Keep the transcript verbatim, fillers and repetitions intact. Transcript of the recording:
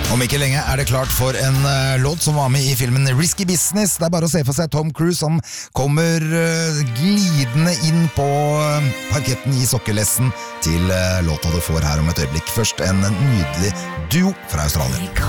Om ikke lenge er det klart for en uh, låt som var med i filmen Risky Business. Det er bare å se for seg Tom Cruise som kommer uh, glidende inn på uh, parketten i sokkelessen til uh, låta du får her om et øyeblikk. Først en nydelig duo fra Australia.